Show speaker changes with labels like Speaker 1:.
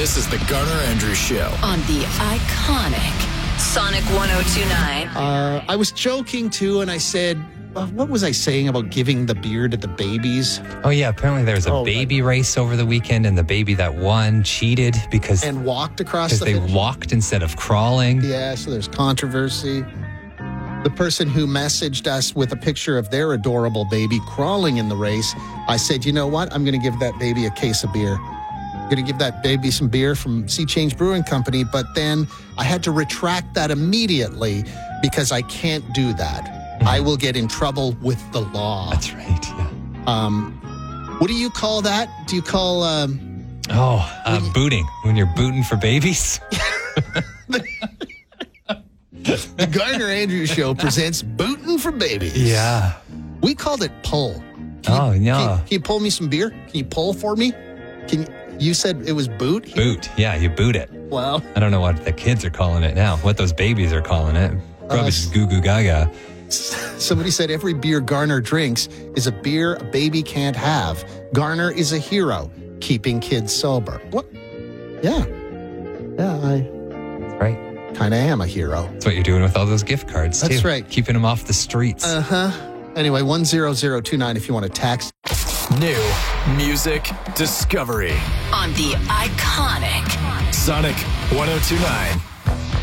Speaker 1: This is the Garner Andrews Show
Speaker 2: on the iconic Sonic 102.9.
Speaker 3: I was joking, too, and I said, what was I saying about giving the beer to the babies?
Speaker 4: Oh, yeah. Apparently there was a baby race over the weekend, and the baby that won cheated
Speaker 3: and walked across the
Speaker 4: finish. Walked instead of crawling.
Speaker 3: Yeah, so there's controversy. The person who messaged us with a picture of their adorable baby crawling in the race, I said, you know what? I'm going to give that baby a case of beer. I'm going to give that baby some beer from Sea Change Brewing Company, but then I had to retract that immediately because I can't do that. I will get in trouble with the law.
Speaker 4: That's right, yeah.
Speaker 3: What do you call that? Do you call...
Speaker 4: booting. When you're booting for babies?
Speaker 3: The Garner Andrews Show presents Bootin' for Babies.
Speaker 4: Yeah.
Speaker 3: We called it pull.
Speaker 4: No.
Speaker 3: Can you pull me some beer? Can you pull for me? You said it was boot?
Speaker 4: Boot. Yeah, you boot it.
Speaker 3: Well,
Speaker 4: I don't know what the kids are calling it now, what those babies are calling it. Probably just goo goo gaga.
Speaker 3: Somebody said every beer Garner drinks is a beer a baby can't have. Garner is a hero, keeping kids sober. What? Yeah. Yeah,
Speaker 4: That's right.
Speaker 3: kind of am a hero.
Speaker 4: That's what you're doing with all those gift cards, too.
Speaker 3: That's right.
Speaker 4: Keeping them off the streets.
Speaker 3: Anyway, 10029 if you want to text.
Speaker 1: New music discovery
Speaker 2: on the iconic
Speaker 1: Sonic 102.9.